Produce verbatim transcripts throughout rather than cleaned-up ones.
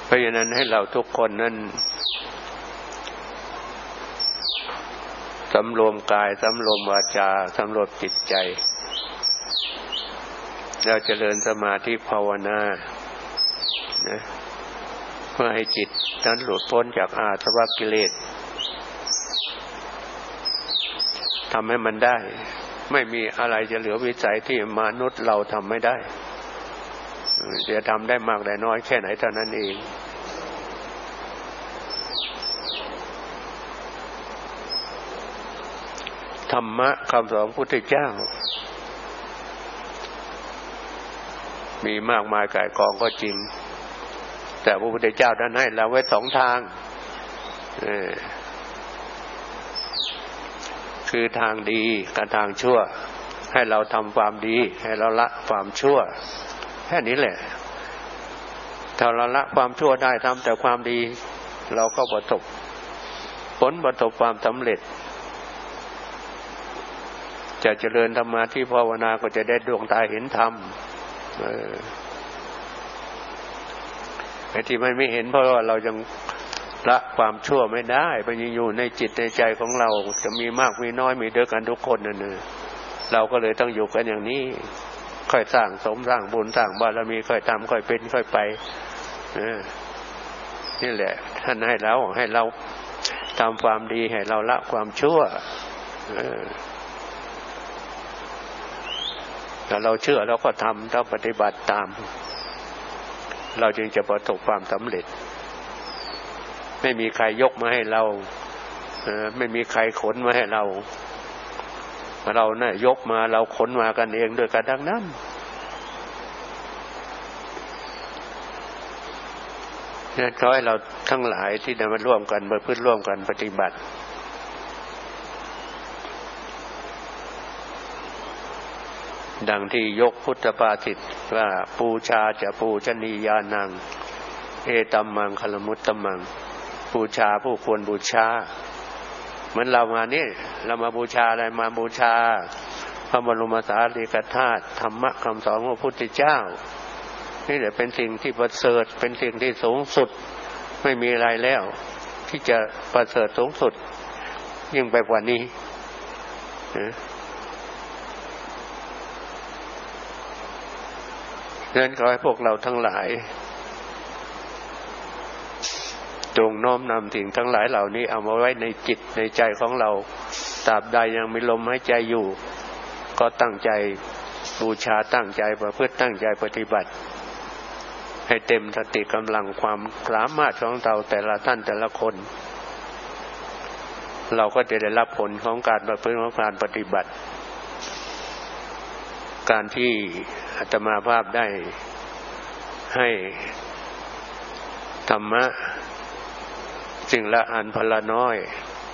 เพราะฉะนั้นให้เราทุกคนนั้นสำรวมกายสำรวมวาจาสำรวมจิตใจเราเจริญสมาธิภาวนานะเพื่อให้จิตนั้นหลุดพ้นจากอาสวะกิเลสทำให้มันได้ไม่มีอะไรจะเหลือวิสัยที่มนุษย์เราทำไม่ได้จะทำได้มากได้น้อยแค่ไหนเท่านั้นเองธรรมะคำสอนพระพุทธเจ้ามีมากมายก่ายกองก็จริงแต่พระพุทธเจ้าท่านให้เราไว้สองทางคือทางดีกับทางชั่วให้เราทำความดีให้เราละความชั่วแค่นี้แหละถ้าเราละความชั่วได้ทำแต่ความดีเราก็ประสบผลประสบความสำเร็จจะเจริญธรรมะที่ภาวนาก็จะได้ดวงตาเห็นธรรมเออไอ้ที่มันไม่เห็นเพราะว่าเรายังละความชั่วไม่ได้มันยังอยู่ในจิตในใจของเราจะมีมากมีน้อยมีเดียวกันทุกคนนั่นเองเราก็เลยต้องอยู่กันอย่างนี้ค่อยสร้างสมสร้างบุญสร้างบารมีค่อยทำค่อยเป็นค่อยไปเออนี่แหละท่านให้เราให้เราทำความดีให้เราละความชั่วเออถ้าเราเชื่อเราก็ทำต้องปฏิบัติตามเราจึงจะประสบความสำเร็จไม่มีใครยกมาให้เราไม่มีใครขนมาให้เราเราเนี่ยยกมาเราขนมากันเองโดยกันทั้งนั้นเนี่ยขอให้เราทั้งหลายที่ได้มาร่วมกันมาพึ่งร่วมกันปฏิบัติดังที่ยกพุทธปาฏิษฐ์ว่าปูชาจะปูชนียานังเอตัมมังคลมุตตมังบูชาผู้ควรบูชาเหมือนเรามานี่เรามาบูชาอะไรมาบูชาพระบรมสารีริกธาตุธรรมะคำสอนของพระพุทธเจ้านี่แหละเป็นสิ่งที่ประเสริฐเป็นสิ่งที่สูงสุดไม่มีอะไรแล้วที่จะประเสริฐสูงสุดยิ่งไปกว่านี้ดังนั้นขอให้พวกเราทั้งหลายจงน้อมนำสิ่งทั้งหลายเหล่านี้เอามาไว้ในจิตในใจของเราตราบใดยังมีลมหายใจอยู่ก็ตั้งใจบูชาตั้งใจประพฤติตั้งใจปฏิบัติให้เต็มสติกำลังความสามารถของเราแต่ละท่านแต่ละคนเราก็จะได้รับผลของการประพฤติของการปฏิบัติการที่อาตมาภาพได้ให้ธรรมะสิ่งละอันพละน้อย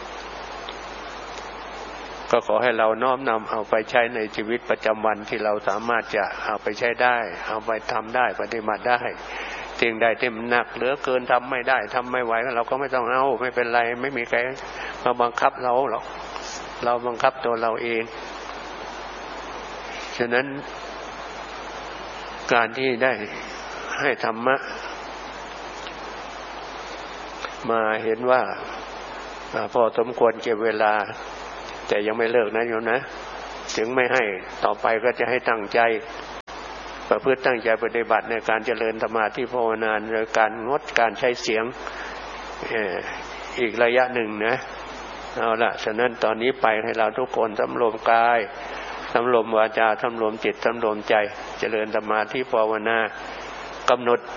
ก็ขอให้เราน้อมนำเอาไปใช้ในชีวิตประจำวันที่เราสามารถจะเอาไปใช้ได้เอาไปทำได้ปฏิบัติได้สิ่งใดที่มันหนักเหลือเกินทำไม่ได้ทำไม่ไหวเราก็ไม่ต้องเอาไม่เป็นไรไม่มีใครมาบังคับเราหรอกเราบังคับตัวเราเองฉะนั้นการที่ได้ให้ธรรมะมาเห็นว่าพอสมควรเก็บเวลาแต่ยังไม่เลิกนะโยมนะถึงไม่ให้ต่อไปก็จะให้ตั้งใจประพฤติตั้งใจปฏิบัติในการเจริญสมาธิภาวนาโดยการงดการใช้เสียงอีกระยะหนึ่งนะเอาละฉะนั้นตอนนี้ไปให้เราทุกคนสำรวมกายสำรวมวาจาสำรวมจิตสำรวมใจเจริญสมาธิภาวนากำหนด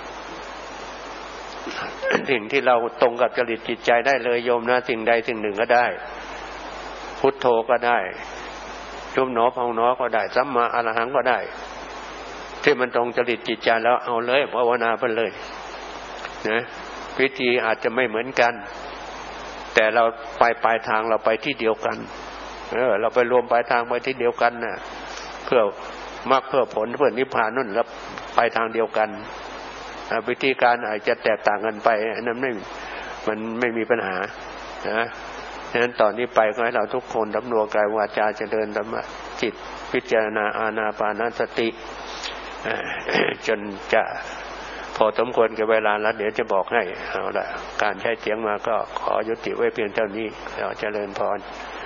สิ่งที่เราตรงกับจริตจิตใจได้เลยโยมนะสิ่งใดสิ่งหนึ่งก็ได้พุทโธก็ได้ยุบหนอพองหนอก็ได้สัมมาอรหังก็ได้ที่มันตรงจริตจิตใจแล้วเอาเลยภาวนาไปเลยนะวิธีอาจจะไม่เหมือนกันแต่เราไปปลายทางเราไปที่เดียวกันเออเราไปรวมปลายทางไปที่เดียวกันน่ะเพื่อมรรคเพื่อผลเพื่อนิพพานนั่นแล้วไปทางเดียวกันวิธีการอาจจะแตกต่างกันไปนั้นไม่มันไม่มีปัญหานะฉะนั้นตอนนี้ไปขอให้เราทุกคนดำรงกายวาจาเจริญธรรมะจิตพิจารณาอานาปานสติจนจะพอสมควรกับเวลาแล้วเดี๋ยวจะบอกให้เอาละการใช้เสียงมาก็ขอยุติไว้เพียงเท่านี้ขอเจริญพร